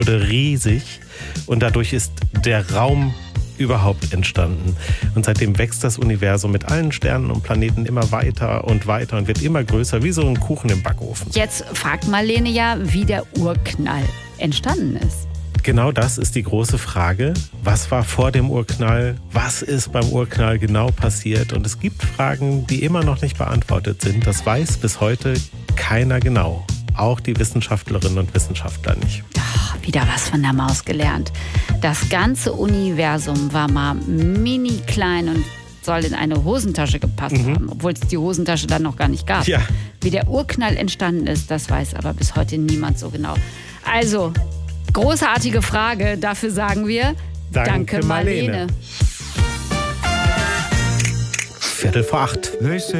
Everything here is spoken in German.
wurde riesig und dadurch ist der Raum überhaupt entstanden. Und seitdem wächst das Universum mit allen Sternen und Planeten immer weiter und weiter und wird immer größer, wie so ein Kuchen im Backofen. Jetzt fragt Marlene ja, wie der Urknall entstanden ist. Genau das ist die große Frage. Was war vor dem Urknall? Was ist beim Urknall genau passiert? Und es gibt Fragen, die immer noch nicht beantwortet sind. Das weiß bis heute keiner genau. Auch die Wissenschaftlerinnen und Wissenschaftler nicht. Wieder was von der Maus gelernt. Das ganze Universum war mal mini klein und soll in eine Hosentasche gepasst haben, obwohl es die Hosentasche dann noch gar nicht gab. Ja. Wie der Urknall entstanden ist, das weiß aber bis heute niemand so genau. Also, großartige Frage. Dafür sagen wir Danke Marlene. 7:45.